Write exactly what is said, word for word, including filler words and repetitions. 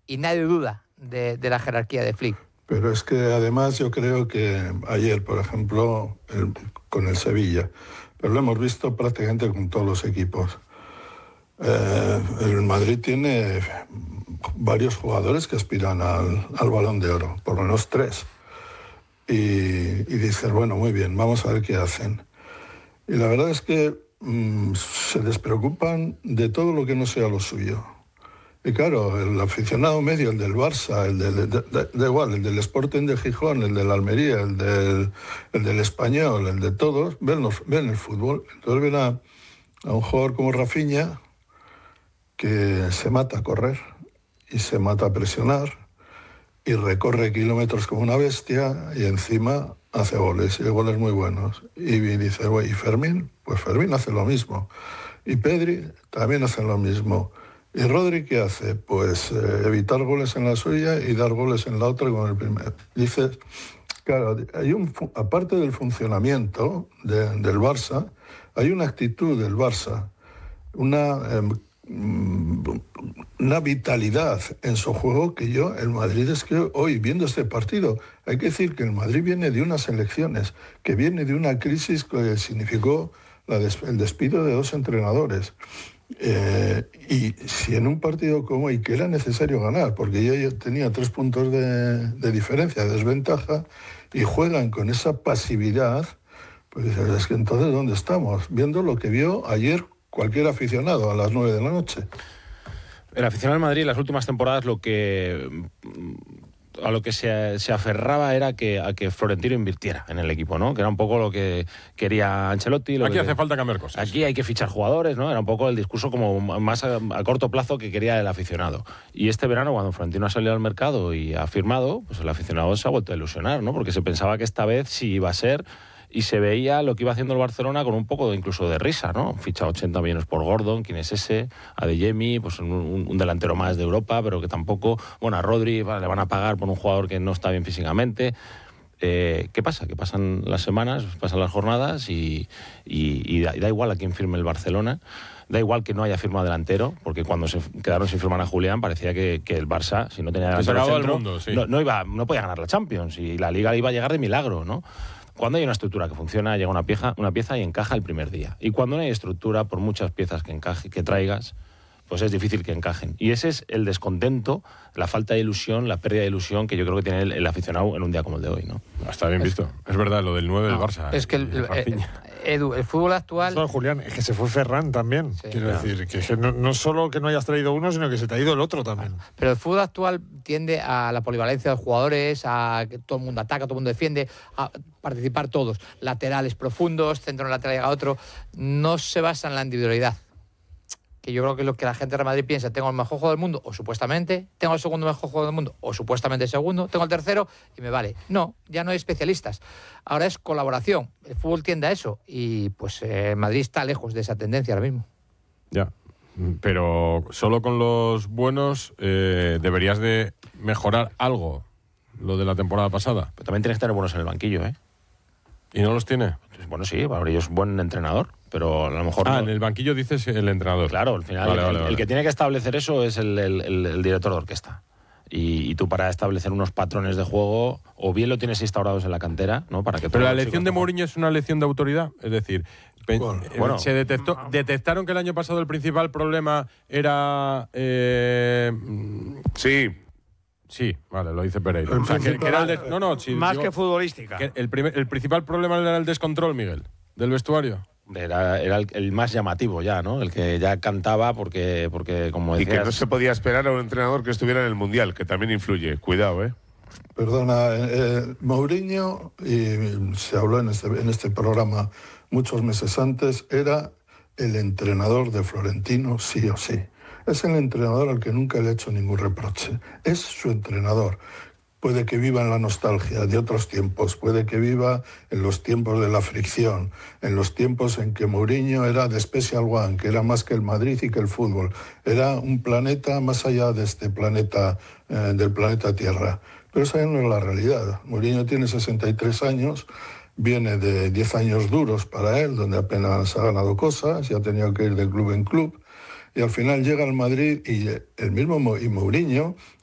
y nadie duda de, de la jerarquía de Flick. Pero es que además yo creo que ayer, por ejemplo, el, con el Sevilla, pero lo hemos visto prácticamente con todos los equipos. Eh, el Madrid tiene varios jugadores que aspiran al, al Balón de Oro, por lo menos tres. Y, y dices, bueno, muy bien, vamos a ver qué hacen. Y la verdad es que mmm, se despreocupan de todo lo que no sea lo suyo. Y claro, el aficionado medio, el del Barça, el del, de, de, de igual, el del Sporting de Gijón, el del Almería, el del, el del Español, el de todos, ven, los, ven el fútbol. Entonces ven a, a un jugador como Rafinha que se mata a correr y se mata a presionar y recorre kilómetros como una bestia y encima hace goles, y goles muy buenos. Y dice, güey, ¿y Fermín? Pues Fermín hace lo mismo. Y Pedri también hace lo mismo. ¿Y Rodri qué hace? Pues eh, evitar goles en la suya y dar goles en la otra con el primero. Dices, claro, hay un, aparte del funcionamiento de, del Barça, hay una actitud del Barça, una, eh, una vitalidad en su juego que yo, el Madrid, es que hoy, viendo este partido, hay que decir que el Madrid viene de unas elecciones, que viene de una crisis que significó la des- el despido de dos entrenadores. Eh, y si en un partido como hoy, que era necesario ganar, porque yo, yo tenía tres puntos de, de diferencia, de desventaja, y juegan con esa pasividad, pues es que entonces ¿dónde estamos? Viendo lo que vio ayer cualquier aficionado a las nueve de la noche. El aficionado del Madrid en las últimas temporadas lo que a lo que se, se aferraba era que, a que Florentino invirtiera en el equipo, ¿no? Que era un poco lo que quería Ancelotti. Lo aquí que, hace falta cambiar cosas. Aquí hay que fichar jugadores, ¿no? Era un poco el discurso como más a, a corto plazo que quería el aficionado. Y este verano, cuando Florentino ha salido al mercado y ha firmado, pues el aficionado se ha vuelto a ilusionar, ¿no? Porque se pensaba que esta vez sí iba a ser... Y se veía lo que iba haciendo el Barcelona con un poco de, incluso de risa, ¿no? Ficha ochenta millones por Gordon, ¿quién es ese? Adeyemi, pues un, un delantero más de Europa, pero que tampoco... Bueno, a Rodri vale, le van a pagar por un jugador que no está bien físicamente. Eh, ¿Qué pasa? Que pasan las semanas, pasan las jornadas y, y, y, da, y da igual a quién firme el Barcelona. Da igual que no haya firmado delantero, porque cuando se quedaron sin firmar a Julián parecía que, que el Barça, si no tenía delantero centro, mundo, sí. no, no, iba, no podía ganar la Champions y la Liga iba a llegar de milagro, ¿no? Cuando hay una estructura que funciona, llega una pieza, una pieza y encaja el primer día. Y cuando no hay estructura, por muchas piezas que encaje, que traigas, pues es difícil que encajen. Y ese es el descontento, la falta de ilusión, la pérdida de ilusión que yo creo que tiene el, el aficionado en un día como el de hoy, ¿no? Está bien visto. Es verdad, lo del nueve del no, Barça. Es que el, el, el, Edu, el fútbol actual... No, Julián, es que se fue Ferran también. Sí, quiero claro. decir, que no, no solo que no hayas traído uno, sino que se te ha ido el otro también. Pero el fútbol actual tiende a la polivalencia de los jugadores, a que todo el mundo ataca, todo el mundo defiende, a participar todos. Laterales profundos, centro lateral llega otro. No se basa en la individualidad. Que yo creo que es lo que la gente de Real Madrid piensa, tengo el mejor juego del mundo, o supuestamente, tengo el segundo mejor juego del mundo, o supuestamente el segundo, tengo el tercero y me vale. No, ya no hay especialistas. Ahora es colaboración. El fútbol tiende a eso y pues eh, Madrid está lejos de esa tendencia ahora mismo. Ya, pero solo con los buenos eh, deberías de mejorar algo, lo de la temporada pasada. Pero también tienes que tener buenos en el banquillo, ¿eh? ¿Y no los tiene? Bueno, sí, para ellos es buen entrenador, pero a lo mejor... Ah, no. En el banquillo dices el entrenador. Claro, al final vale, el, vale, el, vale. el que tiene que establecer eso es el, el, el, el director de orquesta. Y, y tú para establecer unos patrones de juego, o bien lo tienes instaurados en la cantera, ¿no? Para que pero la lección de Mourinho es una lección de autoridad, es decir, bueno, eh, bueno. se detectó, detectaron que el año pasado el principal problema era... Eh, sí. Sí, vale, lo dice Pereira. O sea, que, que era el de, no, no, sí, más digo, que futbolística. Que el, primer, el principal problema era el descontrol, Miguel, del vestuario. Era, era el, el más llamativo ya, ¿no? El que ya cantaba porque, porque como decías... Y que no se podía esperar a un entrenador que estuviera en el Mundial, que también influye. Cuidado, ¿eh? Perdona, eh, Mourinho, y se habló en este, en este programa muchos meses antes, era el entrenador de Florentino sí o sí. Es el entrenador al que nunca le ha hecho ningún reproche. Es su entrenador. Puede que viva en la nostalgia de otros tiempos, puede que viva en los tiempos de la fricción, en los tiempos en que Mourinho era de Special One, que era más que el Madrid y que el fútbol. Era un planeta más allá de este planeta, eh, del planeta Tierra. Pero esa no es la realidad. Mourinho tiene sesenta y tres años, viene de diez años duros para él, donde apenas ha ganado cosas y ha tenido que ir de club en club. Y al final llega al Madrid y el mismo y Mourinho